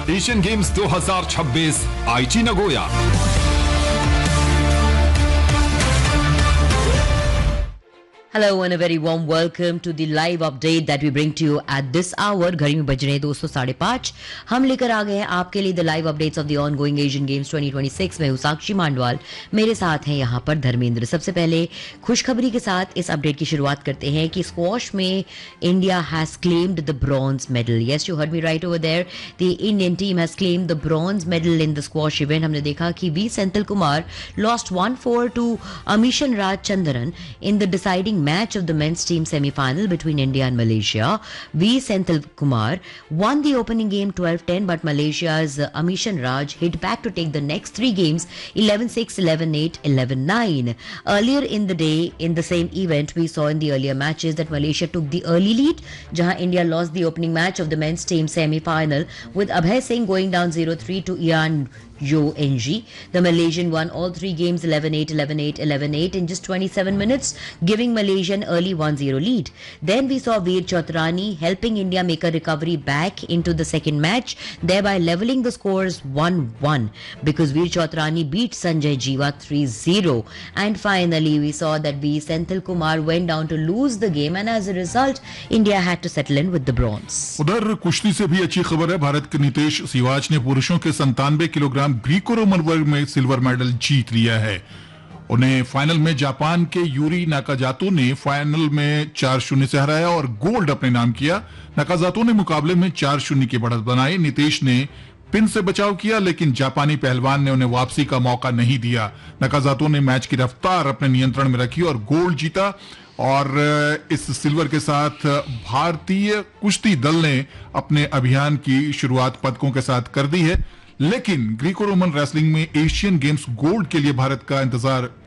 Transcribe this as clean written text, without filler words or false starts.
Asian games 2026 आईची Nagoya. Hello and a very warm welcome to the live update that we bring to you at this hour। घड़ी में बज रहे हैं दोस्तों 5:30। हम लेकर आ गए हैं आपके लिए the live updates of the ongoing Asian Games 2026। मैं हूं साक्षी मांडवाल, मेरे साथ हैं यहाँ पर धर्मेंद्र। सबसे पहले खुशखबरी के साथ इस अपडेट की शुरुआत करते हैं कि स्क्वॉश में India has claimed the bronze medal. Yes, you heard me right over there. The Indian team has claimed the bronze medal in the squash event. हमने देखा कि we Senthil Kumar lost 1-4 to emission Raj Chandran in the deciding match of the men's team semi-final between India and Malaysia. V. Senthil Kumar won the opening game 12-10, but Malaysia's Amishan Raj hit back to take the next three games 11-6, 11-8, 11-9. Earlier in the day, in the same event, we saw in the earlier matches that Malaysia took the early lead, jahan India lost the opening match of the men's team semi-final with Abhay Singh going down 0-3 to Ian Yo NG. The Malaysian won all three games 11-8, 11-8, 11-8 in just 27 minutes, giving Malaysia an early 1-0 lead. Then we saw Veer Chotrani helping India make a recovery back into the second match, thereby leveling the scores 1-1 because Veer Chotrani beat Sanjay Jiva 3-0. And finally, we saw that V. Senthil Kumar went down to lose the game, and as a result, India had to settle in with the bronze. उधर कुश्ती से भी अच्छी खबर है। भारत के नितेश सिवाच ने पुरुषों के 97 किलोग्राम ग्रीको रोमन वर्ग में सिल्वर मेडल जीत लिया है। उन्हें फाइनल में जापान के यूरी नाकाजातो ने फाइनल में 4-0 से हराया और गोल्ड अपने नाम किया। नाकाजातो ने मुकाबले में 4-0 की बढ़त बनाई। नितेश ने पिन से बचाव किया, लेकिन जापानी पहलवान ने उन्हें वापसी का मौका नहीं दिया। नाकाजातो ने मैच की रफ्तार अपने नियंत्रण में रखी और गोल्ड जीता। और इस सिल्वर के साथ भारतीय कुश्ती दल ने अपने अभियान की शुरुआत पदकों के साथ कर दी है। लेकिन ग्रीको रोमन रेसलिंग में एशियन गेम्स गोल्ड के लिए भारत का इंतजार